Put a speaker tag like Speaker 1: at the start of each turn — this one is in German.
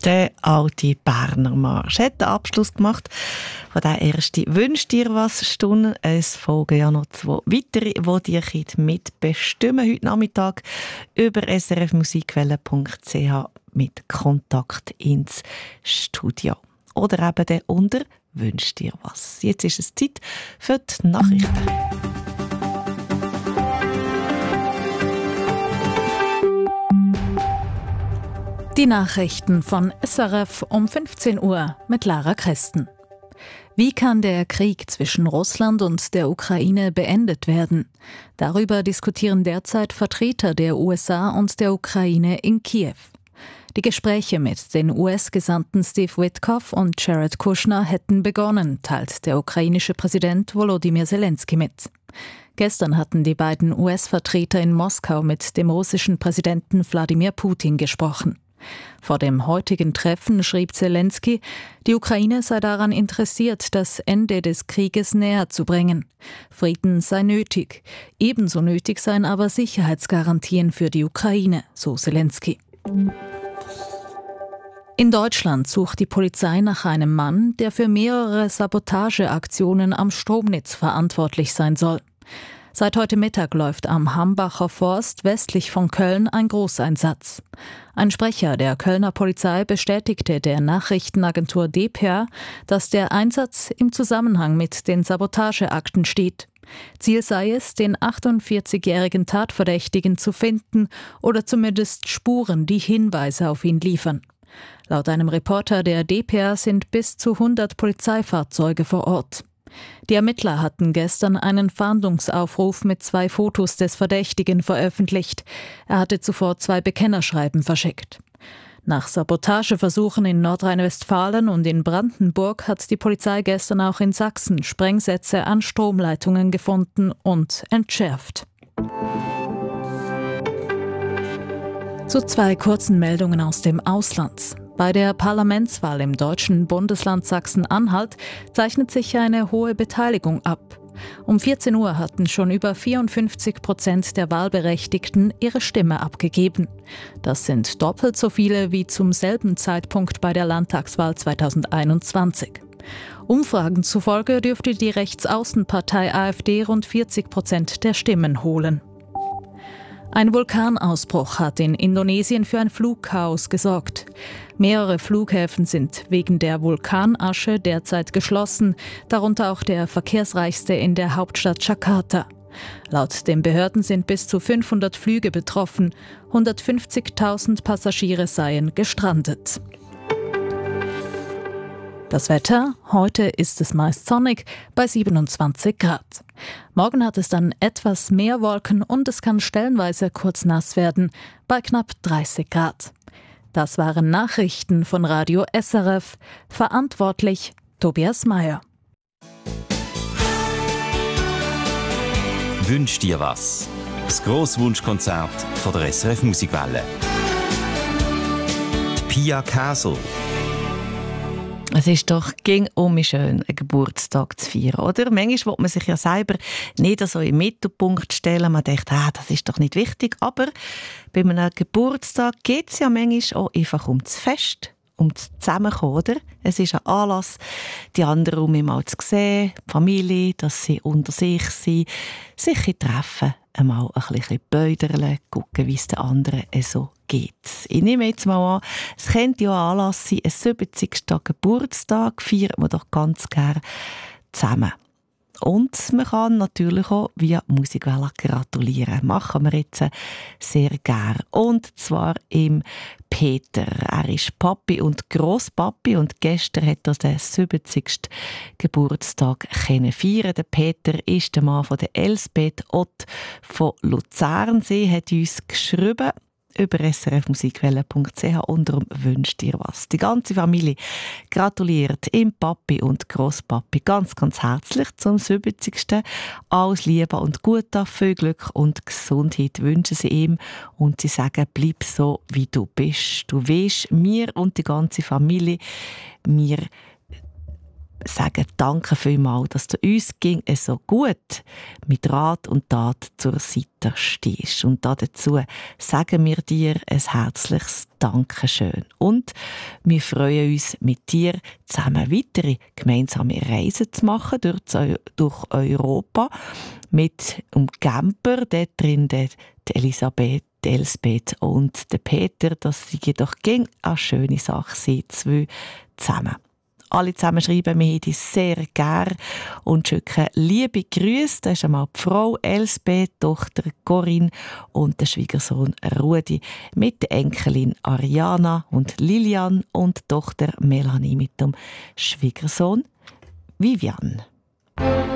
Speaker 1: Der alte Berner Marsch hat den Abschluss gemacht von der ersten «Wünsch dir was» Stunde. Es folgen ja noch 2 weitere, die die mitbestimmen heute Nachmittag über srfmusikwelle.ch mit Kontakt ins Studio. Oder eben der unter «Wünsch dir was». Jetzt ist es Zeit für die Nachrichten.
Speaker 2: Die Nachrichten von SRF um 15 Uhr mit Lara Kresten. Wie kann der Krieg zwischen Russland und der Ukraine beendet werden? Darüber diskutieren derzeit Vertreter der USA und der Ukraine in Kiew. Die Gespräche mit den US-Gesandten Steve Witkoff und Jared Kushner hätten begonnen, teilt der ukrainische Präsident Volodymyr Zelensky mit. Gestern hatten die beiden US-Vertreter in Moskau mit dem russischen Präsidenten Wladimir Putin gesprochen. Vor dem heutigen Treffen schrieb Zelensky, die Ukraine sei daran interessiert, das Ende des Krieges näher zu bringen. Frieden sei nötig. Ebenso nötig seien aber Sicherheitsgarantien für die Ukraine, so Zelensky. In Deutschland sucht die Polizei nach einem Mann, der für mehrere Sabotageaktionen am Stromnetz verantwortlich sein soll. Seit heute Mittag läuft am Hambacher Forst westlich von Köln ein Großeinsatz. Ein Sprecher der Kölner Polizei bestätigte der Nachrichtenagentur dpa, dass der Einsatz im Zusammenhang mit den Sabotageakten steht. Ziel sei es, den 48-jährigen Tatverdächtigen zu finden oder zumindest Spuren, die Hinweise auf ihn liefern. Laut einem Reporter der dpa sind bis zu 100 Polizeifahrzeuge vor Ort. Die Ermittler hatten gestern einen Fahndungsaufruf mit 2 Fotos des Verdächtigen veröffentlicht. Er hatte zuvor 2 Bekennerschreiben verschickt. Nach Sabotageversuchen in Nordrhein-Westfalen und in Brandenburg hat die Polizei gestern auch in Sachsen Sprengsätze an Stromleitungen gefunden und entschärft. Zu 2 kurzen Meldungen aus dem Ausland. Bei der Parlamentswahl im deutschen Bundesland Sachsen-Anhalt zeichnet sich eine hohe Beteiligung ab. Um 14 Uhr hatten schon über 54% der Wahlberechtigten ihre Stimme abgegeben. Das sind doppelt so viele wie zum selben Zeitpunkt bei der Landtagswahl 2021. Umfragen zufolge dürfte die Rechtsaußenpartei AfD rund 40% der Stimmen holen. Ein Vulkanausbruch hat in Indonesien für ein Flugchaos gesorgt. Mehrere Flughäfen sind wegen der Vulkanasche derzeit geschlossen, darunter auch der verkehrsreichste in der Hauptstadt Jakarta. Laut den Behörden sind bis zu 500 Flüge betroffen, 150.000 Passagiere seien gestrandet. Das Wetter: Heute ist es meist sonnig bei 27 Grad. Morgen hat es dann etwas mehr Wolken und es kann stellenweise kurz nass werden bei knapp 30 Grad. Das waren Nachrichten von Radio SRF. Verantwortlich Tobias Meyer.
Speaker 3: «Wünsch dir was?» Das grosse Wunschkonzert von der SRF Musikwelle. Pia Käsel.
Speaker 1: Es ist doch ging schön, einen Geburtstag zu feiern, oder? Manchmal will man sich ja selber nicht so im Mittelpunkt stellen. Man denkt, das ist doch nicht wichtig. Aber bei einem Geburtstag geht es ja manchmal auch einfach um das Fest, um das Zusammenkommen, oder? Es ist ein Anlass, die anderen mal zu sehen, die Familie, dass sie unter sich sind, sich treffen, einmal ein bisschen bäuderle, gucken, wie es den anderen so geht. Ich nehme jetzt mal an, es könnte ja ein Anlass sein, ein 70. Geburtstag feiert man doch ganz gerne zusammen. Und man kann natürlich auch via Musikwelle gratulieren. Machen wir jetzt sehr gerne. Und zwar im Peter. Er ist Papi und Grosspapi und gestern hat er den 70. Geburtstag feiern. Der Peter ist der Mann von der Elsbeth Ott von Luzern. Sie hat uns geschrieben über srfmusikwelle.ch und darum wünscht ihr was. Die ganze Familie gratuliert ihm Papi und Grosspapi ganz, ganz herzlich zum 70. Alles Liebe und Gute, viel Glück und Gesundheit wünschen sie ihm und sie sagen, bleib so, wie du bist. Du weißt, wir und die ganze Familie, wir sagen danke vielmals, dass du uns so gut mit Rat und Tat zur Seite stehst. Und dazu sagen wir dir ein herzliches Dankeschön. Und wir freuen uns, mit dir zusammen weitere gemeinsame Reisen zu machen durch Europa. Mit dem Camper, dort drin die Elisabeth, die Elsbeth und der Peter. Das sind doch eine schöne Sache, sie zwei zusammen. Alle zusammen schreiben mir heute sehr gern und schicken liebe Grüße. Das ist einmal die Frau Elsbeth, die Tochter Corinne und der Schwiegersohn Rudi mit der Enkelin Ariana und Lilian und die Tochter Melanie mit dem Schwiegersohn Vivian.